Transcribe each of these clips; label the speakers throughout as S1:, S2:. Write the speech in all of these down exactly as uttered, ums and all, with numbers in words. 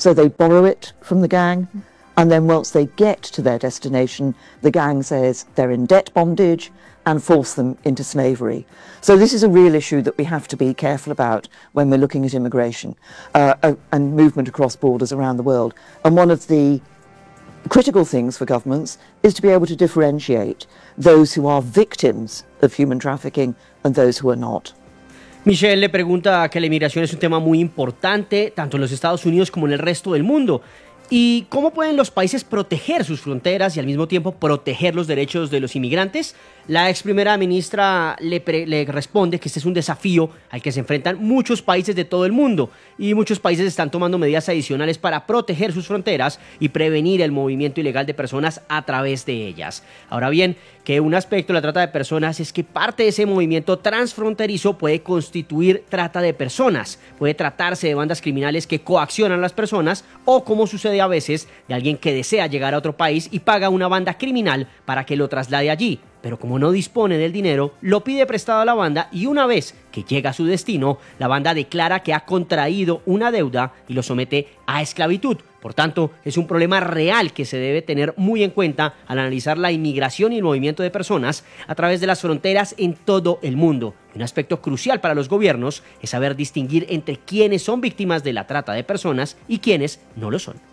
S1: So they borrow it from the gang, and then once they get to their destination, the gang says they're in debt bondage and force them into slavery. So this is a real issue that we have to be careful about when we're looking at immigration uh, and movement across borders around the world. And one of the critical things for governments is to be able to differentiate those who are victims of human trafficking and those who are not.
S2: Michelle le pregunta que la inmigración es un tema muy importante, tanto en los Estados Unidos como en el resto del mundo. ¿Y cómo pueden los países proteger sus fronteras y al mismo tiempo proteger los derechos de los inmigrantes? La ex primera ministra le, pre, le responde que este es un desafío al que se enfrentan muchos países de todo el mundo y muchos países están tomando medidas adicionales para proteger sus fronteras y prevenir el movimiento ilegal de personas a través de ellas. Ahora bien, que un aspecto de la trata de personas es que parte de ese movimiento transfronterizo puede constituir trata de personas. Puede tratarse de bandas criminales que coaccionan a las personas o, como sucede a veces, de alguien que desea llegar a otro país y paga a una banda criminal para que lo traslade allí. Pero como no dispone del dinero, lo pide prestado a la banda y una vez que llega a su destino, la banda declara que ha contraído una deuda y lo somete a esclavitud. Por tanto, es un problema real que se debe tener muy en cuenta al analizar la inmigración y el movimiento de personas a través de las fronteras en todo el mundo. Un aspecto crucial para los gobiernos es saber distinguir entre quienes son víctimas de la trata de personas y quienes no lo son.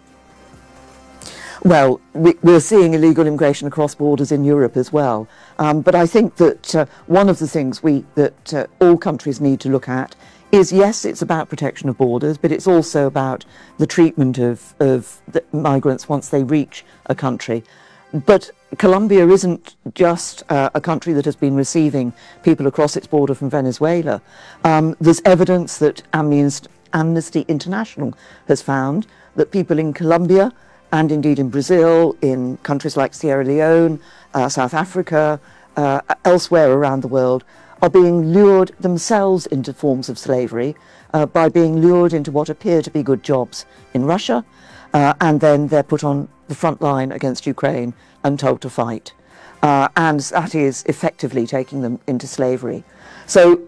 S1: Well, we, we're seeing illegal immigration across borders in Europe as well. Um, but I think that uh, one of the things we, that uh, all countries need to look at is, yes, it's about protection of borders, but it's also about the treatment of, of the migrants once they reach a country. But Colombia isn't just uh, a country that has been receiving people across its border from Venezuela. Um, there's evidence that Amnesty International has found that people in Colombia and indeed in Brazil, in countries like Sierra Leone, uh, South Africa, uh, elsewhere around the world, are being lured themselves into forms of slavery uh, by being lured into what appear to be good jobs in Russia, uh, and then they're put on the front line against Ukraine and told to fight. Uh, and that is effectively taking them into slavery. So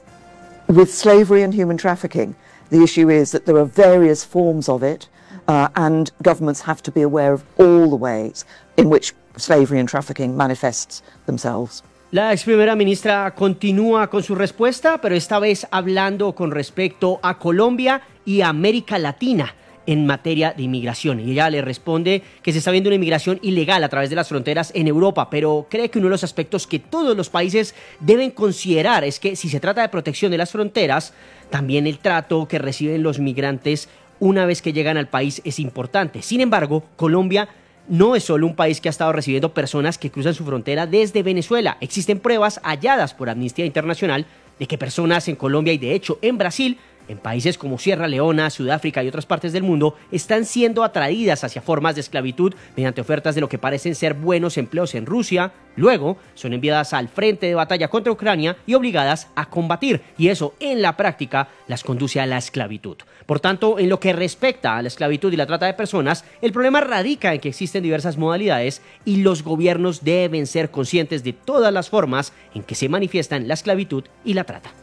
S1: with slavery and human trafficking, the issue is that there are various forms of it, Uh, and governments have to be aware of all the ways in which slavery and trafficking manifests themselves.
S2: La ex primera ministra continúa con su respuesta, pero esta vez hablando con respecto a Colombia y América Latina en materia de inmigración. Y ella le responde que se está viendo una inmigración ilegal a través de las fronteras en Europa, pero cree que uno de los aspectos que todos los países deben considerar es que si se trata de protección de las fronteras, también el trato que reciben los migrantes una vez que llegan al país es importante. Sin embargo, Colombia no es solo un país que ha estado recibiendo personas que cruzan su frontera desde Venezuela. Existen pruebas halladas por Amnistía Internacional de que personas en Colombia y de hecho en Brasil, en países como Sierra Leona, Sudáfrica y otras partes del mundo, están siendo atraídas hacia formas de esclavitud mediante ofertas de lo que parecen ser buenos empleos en Rusia. Luego son enviadas al frente de batalla contra Ucrania y obligadas a combatir, y eso en la práctica las conduce a la esclavitud. Por tanto, en lo que respecta a la esclavitud y la trata de personas, el problema radica en que existen diversas modalidades y los gobiernos deben ser conscientes de todas las formas en que se manifiestan la esclavitud y la trata.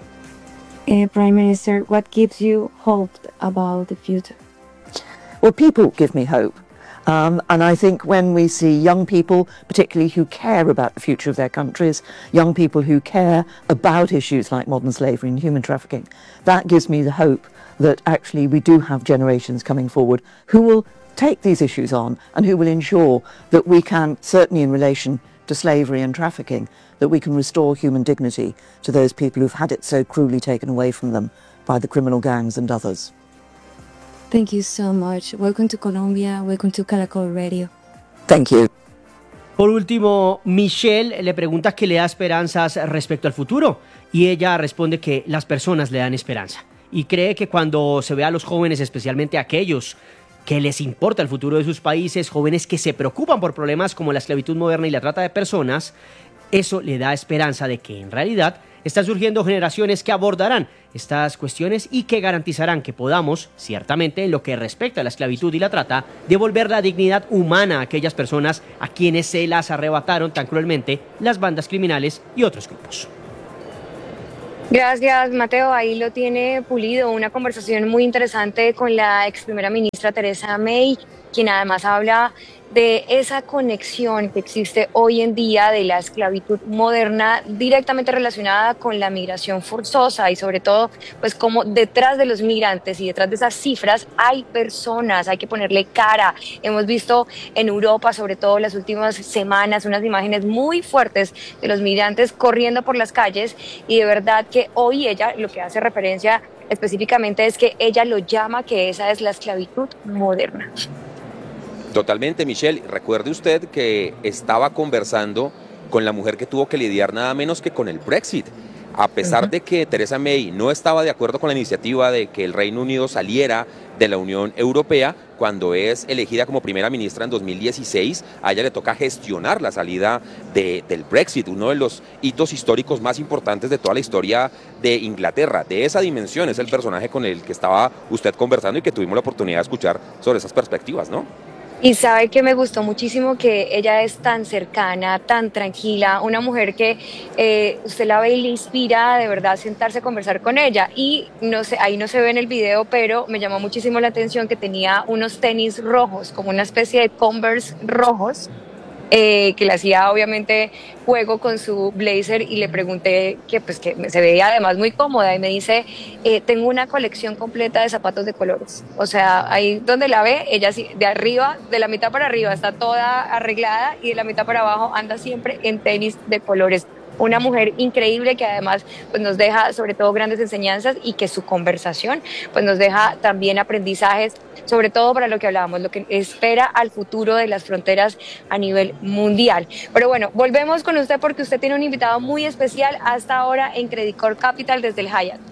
S3: Uh, Prime Minister, what gives you hope about the future?
S1: Well, people give me hope. Um, and I think when we see young people, particularly who care about the future of their countries, young people who care about issues like modern slavery and human trafficking, that gives me the hope that actually we do have generations coming forward who will take these issues on and who will ensure that we can, certainly in relation to slavery and trafficking, that we can restore human dignity to those people who've had it so cruelly taken away from them by the criminal gangs and others.
S3: Thank you so much. Welcome to Colombia. Welcome to Caracol Radio.
S1: Thank you.
S2: Por último, Michelle le pregunta qué le da esperanzas respecto al futuro y ella responde que las personas le dan esperanza y cree que cuando se ve a los jóvenes, especialmente aquellos que les importa el futuro de sus países, jóvenes que se preocupan por problemas como la esclavitud moderna y la trata de personas, eso le da esperanza de que en realidad están surgiendo generaciones que abordarán estas cuestiones y que garantizarán que podamos, ciertamente en lo que respecta a la esclavitud y la trata, devolver la dignidad humana a aquellas personas a quienes se las arrebataron tan cruelmente las bandas criminales y otros grupos.
S4: Gracias, Mateo. Ahí lo tiene pulido. Una conversación muy interesante con la ex primera ministra
S3: ministra Theresa May, quien además habla de esa conexión que existe hoy en día de la esclavitud moderna directamente relacionada con la migración forzosa y sobre todo, pues como detrás de los migrantes y detrás de esas cifras hay personas, hay que ponerle cara. Hemos visto en Europa, sobre todo las últimas semanas, unas imágenes muy fuertes de los migrantes corriendo por las calles y de verdad que hoy ella lo que hace referencia específicamente es que ella lo llama que esa es la esclavitud moderna.
S4: Totalmente, Michelle. Recuerde usted que estaba conversando con la mujer que tuvo que lidiar nada menos que con el Brexit. A pesar uh-huh. de que Theresa May no estaba de acuerdo con la iniciativa de que el Reino Unido saliera de la Unión Europea, cuando es elegida como primera ministra en dos mil dieciséis, a ella le toca gestionar la salida de, del Brexit, uno de los hitos históricos más importantes de toda la historia de Inglaterra. De esa dimensión es el personaje con el que estaba usted conversando y que tuvimos la oportunidad de escuchar sobre esas perspectivas, ¿no?
S3: Y sabe que me gustó muchísimo que ella es tan cercana, tan tranquila, una mujer que eh, usted la ve y le inspira de verdad sentarse a conversar con ella. Y no sé, ahí no se ve en el video, pero me llamó muchísimo la atención que tenía unos tenis rojos, como una especie de Converse rojos, eh, que le hacía obviamente juego con su blazer y le pregunté que pues que se veía además muy cómoda y me dice, eh, tengo una colección completa de zapatos de colores. O sea, ahí donde la ve, ella de arriba, de la mitad para arriba está toda arreglada y de la mitad para abajo anda siempre en tenis de colores. Una mujer increíble que además pues, nos deja sobre todo grandes enseñanzas y que su conversación pues, nos deja también aprendizajes, sobre todo para lo que hablábamos, lo que espera al futuro de las fronteras a nivel mundial. Pero bueno, volvemos con usted porque usted tiene un invitado muy especial hasta ahora en Credit Corp Capital desde el Hyatt.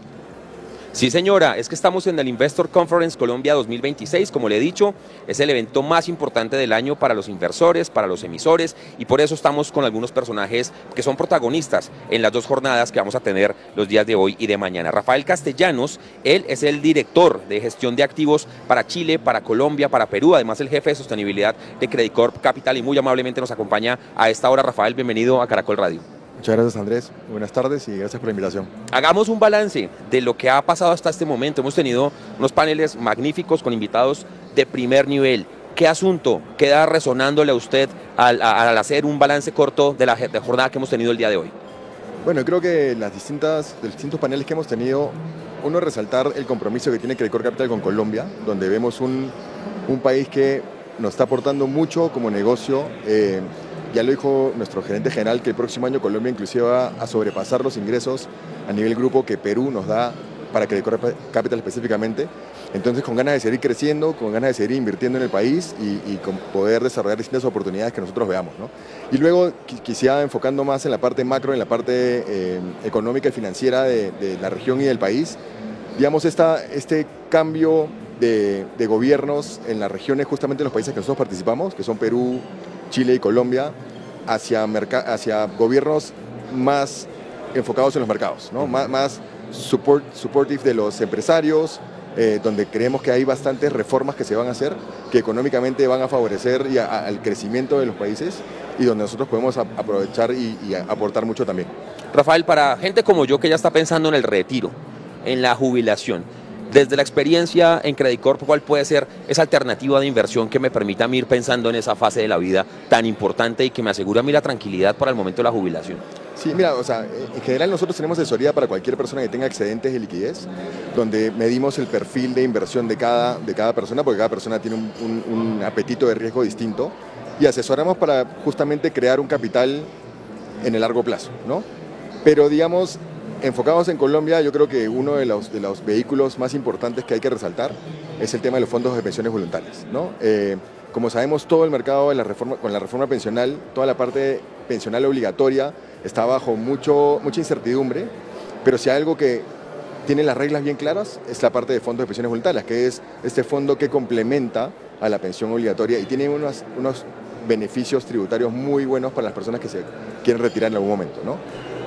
S4: Sí, señora, es que estamos en el Investor Conference Colombia dos mil veintiséis, como le he dicho, es el evento más importante del año para los inversores, para los emisores, y por eso estamos con algunos personajes que son protagonistas en las dos jornadas que vamos a tener los días de hoy y de mañana. Rafael Castellanos, él es el director de gestión de activos para Chile, para Colombia, para Perú, además el jefe de sostenibilidad de Credit Corp Capital, y muy amablemente nos acompaña a esta hora. Rafael, bienvenido a Caracol Radio.
S5: Muchas gracias, Andrés. Buenas tardes y gracias por la invitación.
S4: Hagamos un balance de lo que ha pasado hasta este momento. Hemos tenido unos paneles magníficos con invitados de primer nivel. ¿Qué asunto queda resonándole a usted al, al hacer un balance corto de la, de la jornada que hemos tenido el día de hoy?
S5: Bueno, creo que las distintas, los distintos paneles que hemos tenido, uno, resaltar el compromiso que tiene Credit Corp Capital con Colombia, donde vemos un, un país que nos está aportando mucho como negocio. Eh, Ya lo dijo nuestro gerente general que el próximo año Colombia inclusive va a sobrepasar los ingresos a nivel grupo que Perú nos da para Credit Corp Capital específicamente. Entonces, con ganas de seguir creciendo, con ganas de seguir invirtiendo en el país y, y con poder desarrollar distintas oportunidades que nosotros veamos, ¿no? Y luego quisiera enfocando más en la parte macro, en la parte eh, económica y financiera de, de la región y del país. Digamos, esta, este cambio de, de gobiernos en las regiones, justamente en los países que nosotros participamos, que son Perú, Chile y Colombia, hacia, hacia gobiernos más enfocados en los mercados, ¿no? Más, más support, supportive de los empresarios, eh, donde creemos que hay bastantes reformas que se van a hacer, que económicamente van a favorecer y a, al crecimiento de los países y donde nosotros podemos a, aprovechar y, y aportar mucho también.
S4: Rafael, para gente como yo que ya está pensando en el retiro, en la jubilación, desde la experiencia en Credit Corp, ¿cuál puede ser esa alternativa de inversión que me permita a mí ir pensando en esa fase de la vida tan importante y que me asegure a mí la tranquilidad para el momento de la jubilación?
S5: Sí, mira, o sea, en general nosotros tenemos asesoría para cualquier persona que tenga excedentes de liquidez, donde medimos el perfil de inversión de cada, de cada persona, porque cada persona tiene un, un, un apetito de riesgo distinto, y asesoramos para justamente crear un capital en el largo plazo, ¿no? Pero digamos, enfocados en Colombia, yo creo que uno de los, de los vehículos más importantes que hay que resaltar es el tema de los fondos de pensiones voluntarias, ¿no? Eh, como sabemos, todo el mercado de la reforma, con la reforma pensional, toda la parte pensional obligatoria está bajo mucho, mucha incertidumbre, pero si hay algo que tiene las reglas bien claras es la parte de fondos de pensiones voluntarias, que es este fondo que complementa a la pensión obligatoria y tiene unos, unos beneficios tributarios muy buenos para las personas que se quieren retirar en algún momento, ¿no?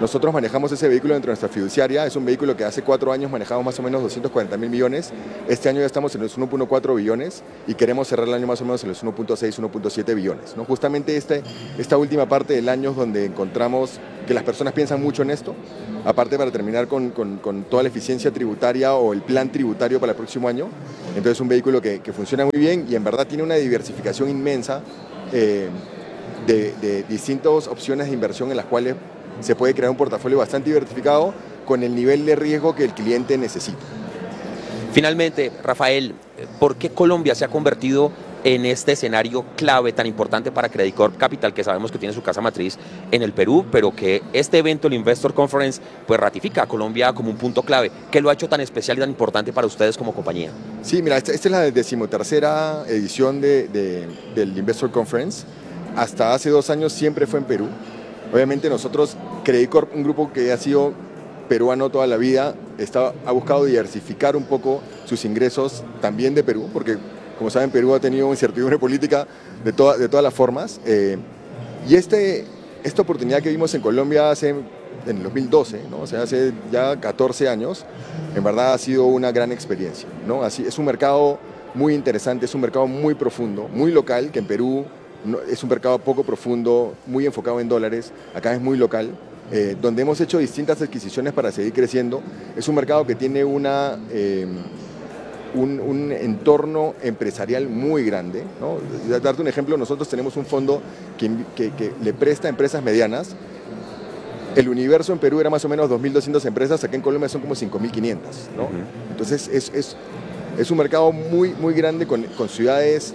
S5: Nosotros manejamos ese vehículo dentro de nuestra fiduciaria, es un vehículo que hace cuatro años manejamos más o menos doscientos cuarenta mil millones, este año ya estamos en los uno punto cuatro billones y queremos cerrar el año más o menos en los uno punto seis, uno punto siete billones, ¿no? Justamente este, esta última parte del año es donde encontramos que las personas piensan mucho en esto, aparte para terminar con, con, con toda la eficiencia tributaria o el plan tributario para el próximo año, entonces es un vehículo que, que funciona muy bien y en verdad tiene una diversificación inmensa eh, de, de distintas opciones de inversión en las cuales se puede crear un portafolio bastante diversificado con el nivel de riesgo que el cliente necesita.
S4: Finalmente, Rafael, ¿por qué Colombia se ha convertido en este escenario clave tan importante para Credit Corp Capital, que sabemos que tiene su casa matriz en el Perú, pero que este evento, el Investor Conference, pues ratifica a Colombia como un punto clave? ¿Qué lo ha hecho tan especial y tan importante para ustedes como compañía?
S5: Sí, mira, esta, esta es la decimotercera edición de, de, del Investor Conference. Hasta hace dos años siempre fue en Perú. Obviamente nosotros, Credit Corp, un grupo que ha sido peruano toda la vida, está, ha buscado diversificar un poco sus ingresos también de Perú, porque como saben Perú ha tenido incertidumbre política de, toda, de todas las formas. Eh, y este, esta oportunidad que vimos en Colombia hace, en el dos mil doce, ¿no? O sea, hace ya catorce años, en verdad ha sido una gran experiencia, ¿no? Así, es un mercado muy interesante, es un mercado muy profundo, muy local, que en Perú no, es un mercado poco profundo, muy enfocado en dólares, acá es muy local, eh, donde hemos hecho distintas adquisiciones para seguir creciendo. Es un mercado que tiene una, eh, un, un entorno empresarial muy grande, ¿no? Darte un ejemplo, nosotros tenemos un fondo que, que, que le presta a empresas medianas. El universo en Perú era más o menos dos mil doscientas empresas, acá en Colombia son como cinco mil quinientas, ¿no? Uh-huh. Entonces es, es, es un mercado muy, muy grande con, con ciudades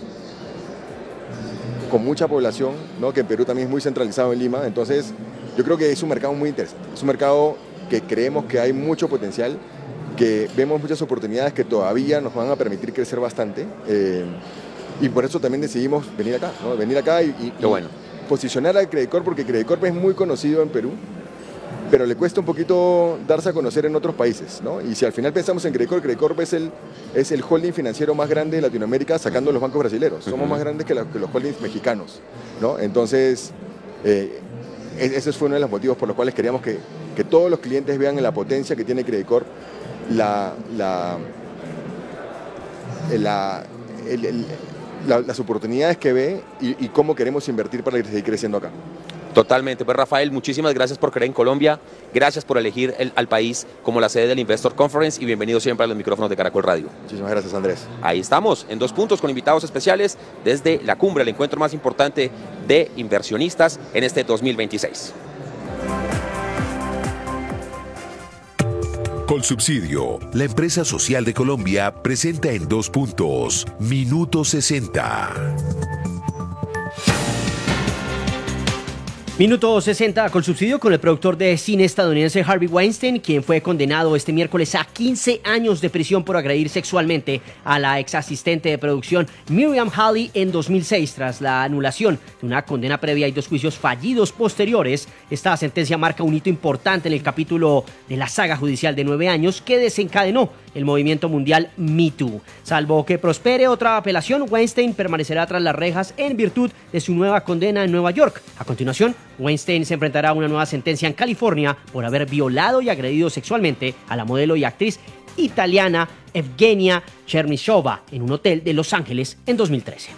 S5: con mucha población, ¿no? Que en Perú también es muy centralizado en Lima, entonces yo creo que es un mercado muy interesante, es un mercado que creemos que hay mucho potencial, que vemos muchas oportunidades que todavía nos van a permitir crecer bastante, eh, y por eso también decidimos venir acá, ¿no? Venir acá y, y,
S4: Qué bueno.
S5: y posicionar al Credit Corp, porque Credit Corp es muy conocido en Perú, pero le cuesta un poquito darse a conocer en otros países, ¿no? Y si al final pensamos en Credit Corp, Credit Corp es el, es el holding financiero más grande de Latinoamérica, sacando los bancos brasileños. Somos uh-huh. más grandes que, la, que los holdings mexicanos, ¿no? Entonces, eh, ese fue uno de los motivos por los cuales queríamos que, que todos los clientes vean la potencia que tiene Credit Corp, la, la, la, el, el, la, las oportunidades que ve y, y cómo queremos invertir para seguir creciendo acá.
S4: Totalmente. Pues Rafael, muchísimas gracias por creer en Colombia, gracias por elegir el, al país como la sede del Investor Conference y bienvenido siempre a los micrófonos de Caracol Radio.
S5: Muchísimas gracias, Andrés.
S4: Ahí estamos, en Dos Puntos, con invitados especiales desde la cumbre, el encuentro más importante de inversionistas en este dos mil veintiséis.
S6: Colsubsidio, la empresa social de Colombia, presenta en Dos Puntos, Minuto sesenta.
S2: Minuto sesenta con subsidio con el productor de cine estadounidense Harvey Weinstein, quien fue condenado este miércoles a quince años de prisión por agredir sexualmente a la ex asistente de producción Miriam Halley en dos mil seis. Tras la anulación de una condena previa y dos juicios fallidos posteriores, esta sentencia marca un hito importante en el capítulo de la saga judicial de nueve años que desencadenó el movimiento mundial Me Too. Salvo que prospere otra apelación, Weinstein permanecerá tras las rejas en virtud de su nueva condena en Nueva York. A continuación, Weinstein se enfrentará a una nueva sentencia en California por haber violado y agredido sexualmente a la modelo y actriz italiana Evgenia Chernyshova en un hotel de Los Ángeles en dos mil trece.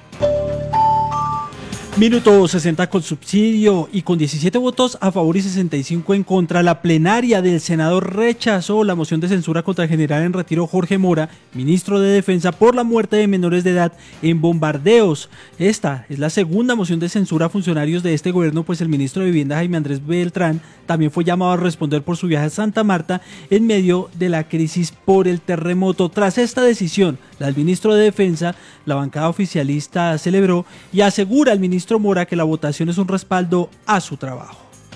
S7: Minuto sesenta con subsidio y con diecisiete votos a favor y sesenta y cinco en contra, la plenaria del Senado rechazó la moción de censura contra el general en retiro Jorge Mora, ministro de Defensa, por la muerte de menores de edad en bombardeos. Esta es la segunda moción de censura a funcionarios de este gobierno, pues el ministro de Vivienda Jaime Andrés Beltrán también fue llamado a responder por su viaje a Santa Marta en medio de la crisis por el terremoto. Tras esta decisión, el ministro de Defensa, la bancada oficialista celebró y asegura al ministro Mora que la votación es un respaldo a su trabajo.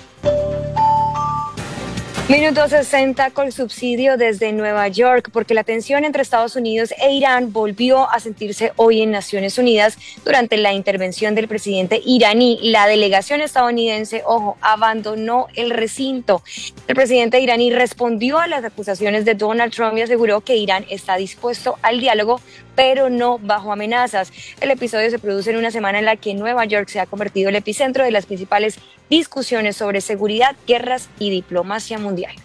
S3: Minuto sesenta con subsidio desde Nueva York, porque la tensión entre Estados Unidos e Irán volvió a sentirse hoy en Naciones Unidas durante la intervención del presidente iraní. La delegación estadounidense, ojo, abandonó el recinto. El presidente iraní respondió a las acusaciones de Donald Trump y aseguró que Irán está dispuesto al diálogo pero no bajo amenazas. El episodio se produce en una semana en la que Nueva York se ha convertido en el epicentro de las principales discusiones sobre seguridad, guerras y diplomacia mundial.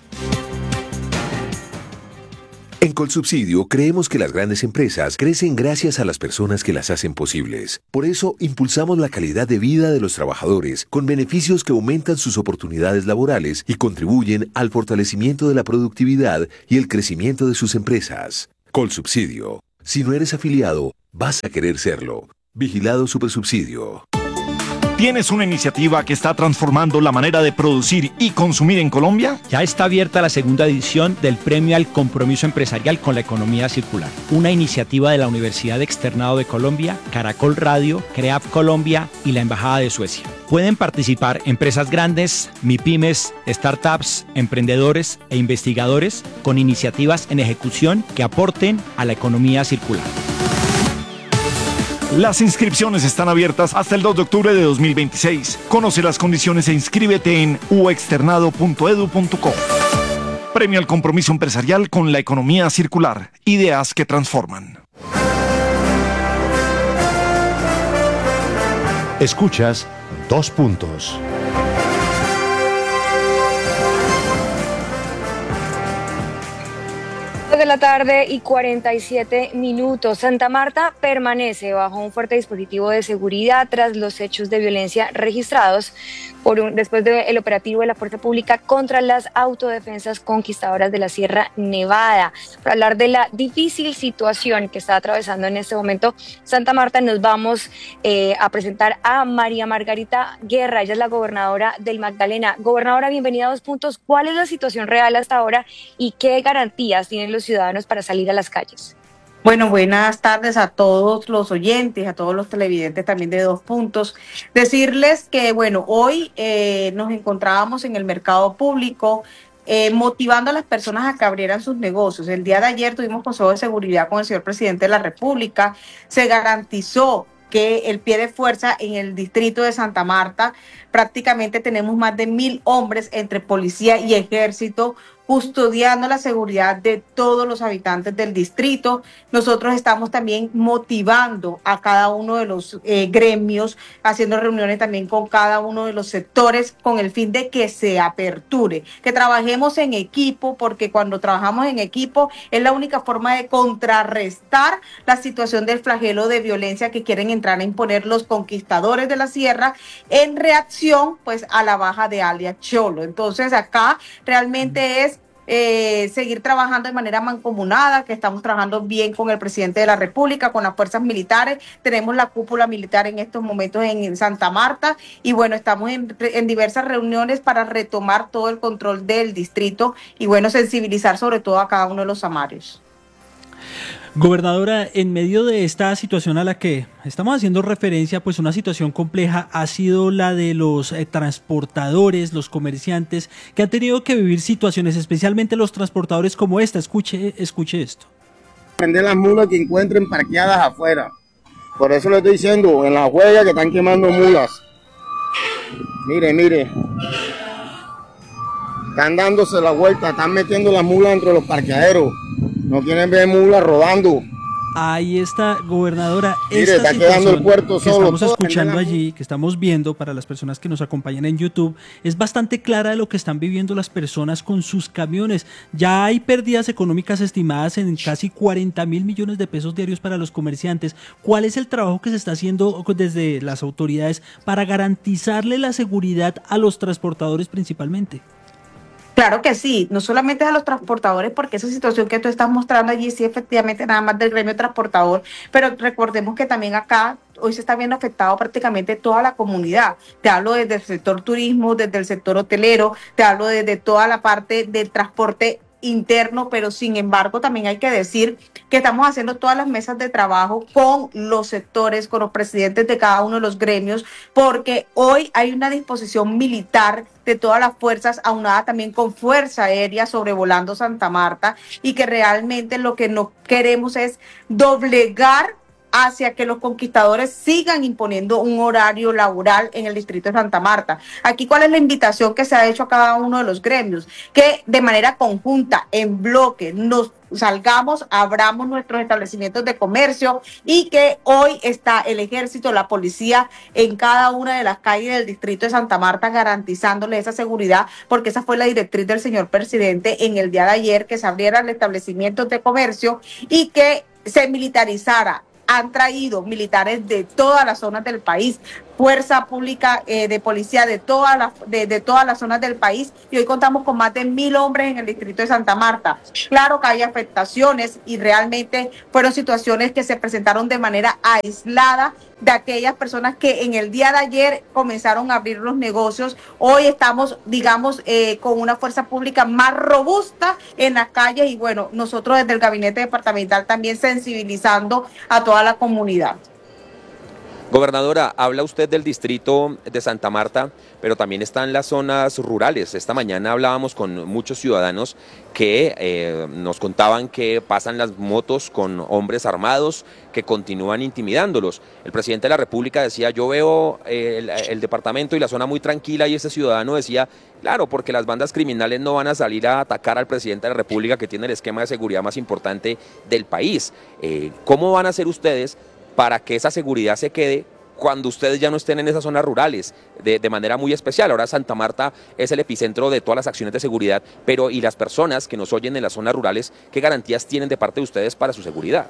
S6: En Colsubsidio creemos que las grandes empresas crecen gracias a las personas que las hacen posibles. Por eso impulsamos la calidad de vida de los trabajadores con beneficios que aumentan sus oportunidades laborales y contribuyen al fortalecimiento de la productividad y el crecimiento de sus empresas. Colsubsidio. Si no eres afiliado, vas a querer serlo. Vigilado Supersubsidio.
S8: ¿Tienes una iniciativa que está transformando la manera de producir y consumir en Colombia?
S9: Ya está abierta la segunda edición del Premio al Compromiso Empresarial con la Economía Circular, una iniciativa de la Universidad Externado de Colombia, Caracol Radio, CREAF Colombia y la Embajada de Suecia. Pueden participar empresas grandes, MIPYMES, startups, emprendedores e investigadores con iniciativas en ejecución que aporten a la economía circular.
S8: Las inscripciones están abiertas hasta el dos de octubre de dos mil veintiséis. Conoce las condiciones e inscríbete en u externado punto edu punto co. Premio al Compromiso Empresarial con la Economía Circular. Ideas que transforman.
S10: Escuchas Dos Puntos.
S3: De la tarde y cuarenta y siete minutos. Santa Marta permanece bajo un fuerte dispositivo de seguridad tras los hechos de violencia registrados por un, después del operativo de la Fuerza Pública contra las autodefensas conquistadoras de la Sierra Nevada. Para hablar de la difícil situación que está atravesando en este momento Santa Marta, nos vamos eh, a presentar a María Margarita Guerra. Ella es la gobernadora del Magdalena. Gobernadora, bienvenida a Dos Puntos. ¿Cuál es la situación real hasta ahora y qué garantías tienen los ciudadanos para salir a las calles?
S11: Bueno, buenas tardes a todos los oyentes, a todos los televidentes también de Dos Puntos. Decirles que, bueno, hoy eh, nos encontrábamos en el mercado público eh, motivando a las personas a que abrieran sus negocios. El día de ayer tuvimos consejo de seguridad con el señor presidente de la República. Se garantizó que el pie de fuerza en el distrito de Santa Marta, prácticamente tenemos más de mil hombres entre policía y ejército custodiando la seguridad de todos los habitantes del distrito. Nosotros estamos también motivando a cada uno de los eh, gremios, haciendo reuniones también con cada uno de los sectores con el fin de que se aperture, que trabajemos en equipo, porque cuando trabajamos en equipo es la única forma de contrarrestar la situación del flagelo de violencia que quieren entrar a imponer los conquistadores de la sierra en reacción pues a la baja de alias Cholo. Entonces acá realmente es Eh, seguir trabajando de manera mancomunada, que estamos trabajando bien con el presidente de la República, con las fuerzas militares. Tenemos la cúpula militar en estos momentos en, en Santa Marta y bueno, estamos en, en diversas reuniones para retomar todo el control del distrito y bueno, sensibilizar sobre todo a cada uno de los samarios.
S7: Gobernadora, en medio de esta situación a la que estamos haciendo referencia, pues una situación compleja ha sido la de los eh, transportadores, los comerciantes, que han tenido que vivir situaciones, especialmente los transportadores como esta. Escuche, escuche esto.
S12: Prender las mulas que encuentren parqueadas afuera. Por eso le estoy diciendo, en la huella que están quemando mulas. Mire, mire. Están dándose la vuelta, están metiendo las mulas entre los parqueaderos. No quieren ver mulas rodando.
S7: Ahí está, gobernadora.
S12: Mire,
S7: esta
S12: está quedando el puerto
S7: que
S12: solo.
S7: estamos escuchando allí, que estamos viendo para las personas que nos acompañan en YouTube, es bastante clara de lo que están viviendo las personas con sus camiones. Ya hay pérdidas económicas estimadas en casi cuarenta mil millones de pesos diarios para los comerciantes. ¿Cuál es el trabajo que se está haciendo desde las autoridades para garantizarle la seguridad a los transportadores principalmente?
S11: Claro que sí, no solamente a los transportadores, porque esa situación que tú estás mostrando allí, sí, efectivamente, nada más del gremio transportador, pero recordemos que también acá hoy se está viendo afectado prácticamente toda la comunidad. Te hablo desde el sector turismo, desde el sector hotelero, te hablo desde toda la parte del transporte interno, pero sin embargo también hay que decir que estamos haciendo todas las mesas de trabajo con los sectores, con los presidentes de cada uno de los gremios, porque hoy hay una disposición militar de todas las fuerzas, aunada también con fuerza aérea sobrevolando Santa Marta, y que realmente lo que no queremos es doblegar hacia que los conquistadores sigan imponiendo un horario laboral en el distrito de Santa Marta. Aquí, ¿cuál es la invitación que se ha hecho a cada uno de los gremios? Que de manera conjunta, en bloque, nos salgamos, abramos nuestros establecimientos de comercio y que hoy está el ejército, la policía en cada una de las calles del distrito de Santa Marta garantizándole esa seguridad, porque esa fue la directriz del señor presidente en el día de ayer, que se abrieran establecimientos de comercio y que se militarizara. Han traído militares de todas las zonas del país, fuerza pública eh, de policía de todas las de, de todas las zonas del país, y hoy contamos con más de mil hombres en el distrito de Santa Marta. Claro que hay afectaciones y realmente fueron situaciones que se presentaron de manera aislada de aquellas personas que en el día de ayer comenzaron a abrir los negocios. Hoy estamos, digamos, eh, con una fuerza pública más robusta en las calles y bueno, nosotros desde el gabinete departamental también sensibilizando a toda la comunidad.
S4: Gobernadora, habla usted del distrito de Santa Marta, pero también están las zonas rurales. Esta mañana hablábamos con muchos ciudadanos que eh, nos contaban que pasan las motos con hombres armados que continúan intimidándolos. El presidente de la República decía, yo veo eh, el, el departamento y la zona muy tranquila, y ese ciudadano decía, claro, porque las bandas criminales no van a salir a atacar al presidente de la República, que tiene el esquema de seguridad más importante del país. Eh, ¿Cómo van a hacer ustedes para que esa seguridad se quede cuando ustedes ya no estén en esas zonas rurales de, de manera muy especial? Ahora Santa Marta es el epicentro de todas las acciones de seguridad, pero y las personas que nos oyen en las zonas rurales, ¿qué garantías tienen de parte de ustedes para su seguridad?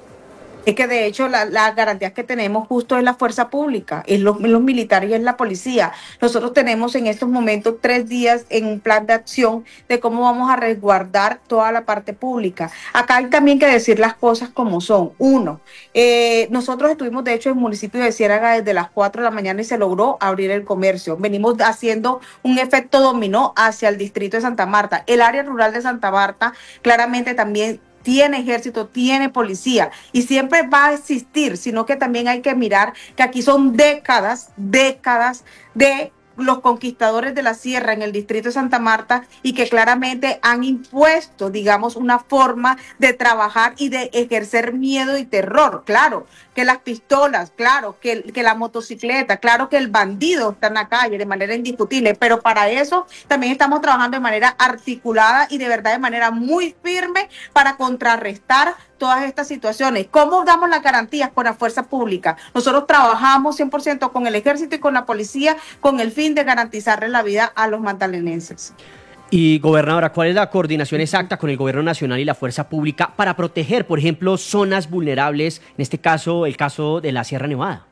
S11: Es que de hecho las la garantías que tenemos justo es la fuerza pública, es los, los militares y es la policía. Nosotros tenemos en estos momentos tres días en un plan de acción de cómo vamos a resguardar toda la parte pública. Acá hay también que decir las cosas como son. Uno, eh, nosotros estuvimos de hecho en el municipio de Ciénaga desde las cuatro de la mañana y se logró abrir el comercio. Venimos haciendo un efecto dominó hacia el distrito de Santa Marta. El área rural de Santa Marta claramente también tiene ejército, tiene policía y siempre va a existir, sino que también hay que mirar que aquí son décadas, décadas de los conquistadores de la sierra en el distrito de Santa Marta y que claramente han impuesto, digamos, una forma de trabajar y de ejercer miedo y terror. Claro, que las pistolas, claro, que, que la motocicleta, claro que el bandido está en la calle de manera indiscutible, pero para eso también estamos trabajando de manera articulada y de verdad de manera muy firme para contrarrestar todas estas situaciones. ¿Cómo damos las garantías? Con la fuerza pública. Nosotros trabajamos cien por ciento con el ejército y con la policía con el fin de garantizarle la vida a los magdalenenses.
S2: Y gobernadora, ¿cuál es la coordinación exacta con el gobierno nacional y la fuerza pública para proteger, por ejemplo, zonas vulnerables, en este caso, el caso de la Sierra Nevada?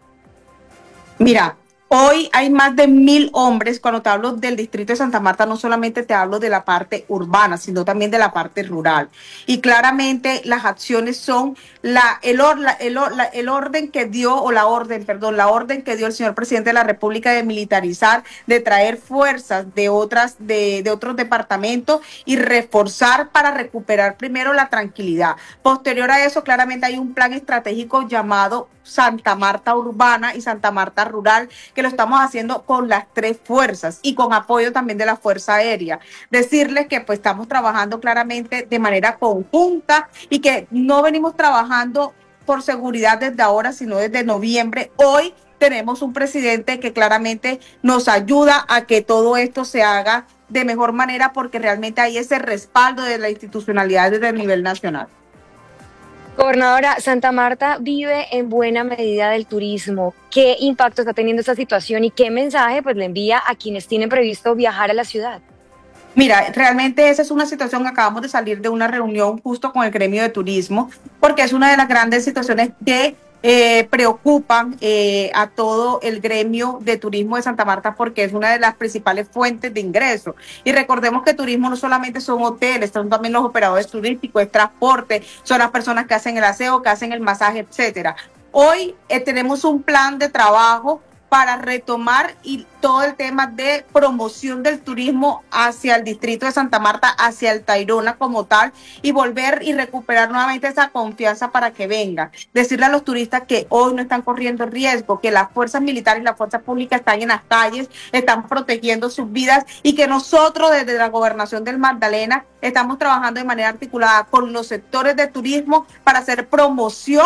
S11: Mira, hoy hay más de mil hombres. Cuando te hablo del distrito de Santa Marta, no solamente te hablo de la parte urbana, sino también de la parte rural. Y claramente las acciones son la, el, or, la, el, or, la, el orden que dio, o la orden, perdón, la orden que dio el señor presidente de la República de militarizar, de traer fuerzas de, otras, de, de otros departamentos y reforzar para recuperar primero la tranquilidad. Posterior a eso, claramente hay un plan estratégico llamado Santa Marta Urbana y Santa Marta Rural, que lo estamos haciendo con las tres fuerzas y con apoyo también de la Fuerza Aérea. Decirles que pues estamos trabajando claramente de manera conjunta y que no venimos trabajando por seguridad desde ahora, sino desde noviembre. Hoy tenemos un presidente que claramente nos ayuda a que todo esto se haga de mejor manera porque realmente hay ese respaldo de la institucionalidad desde el nivel nacional.
S3: Gobernadora, Santa Marta vive en buena medida del turismo. ¿Qué impacto está teniendo esta situación y qué mensaje pues le envía a quienes tienen previsto viajar a la ciudad?
S11: Mira, realmente esa es una situación que acabamos de salir de una reunión justo con el gremio de turismo, porque es una de las grandes situaciones que eh, preocupan eh, a todo el gremio de turismo de Santa Marta, porque es una de las principales fuentes de ingreso. Y recordemos que turismo no solamente son hoteles, son también los operadores turísticos, es transporte, son las personas que hacen el aseo, que hacen el masaje, etcétera. Hoy eh, tenemos un plan de trabajo para retomar y todo el tema de promoción del turismo hacia el distrito de Santa Marta, hacia el Tayrona como tal, y volver y recuperar nuevamente esa confianza para que vengan. Decirle a los turistas que hoy no están corriendo riesgo, que las fuerzas militares y las fuerzas públicas están en las calles, están protegiendo sus vidas y que nosotros desde la gobernación del Magdalena estamos trabajando de manera articulada con los sectores de turismo para hacer promoción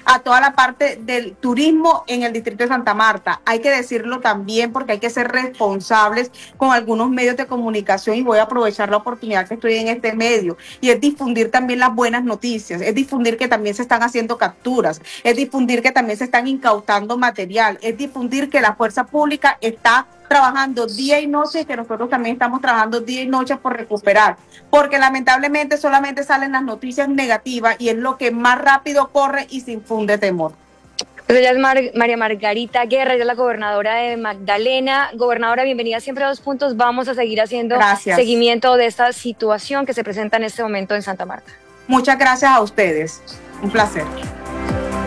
S11: a toda la parte del turismo en el distrito de Santa Marta. Hay que decirlo también porque hay que ser responsables con algunos medios de comunicación y voy a aprovechar la oportunidad que estoy en este medio y es difundir también las buenas noticias, es difundir que también se están haciendo capturas, es difundir que también se están incautando material, es difundir que la fuerza pública está trabajando día y noche y que nosotros también estamos trabajando día y noche por recuperar, porque lamentablemente solamente salen las noticias negativas y es lo que más rápido corre y se infunde temor.
S3: Pues ella es Mar María Margarita Guerra, ella es la gobernadora de Magdalena. Gobernadora, bienvenida siempre a Dos Puntos. Vamos a seguir haciendo
S11: Gracias.
S3: seguimiento de esta situación que se presenta en este momento en Santa Marta.
S11: Muchas gracias a ustedes. Un placer.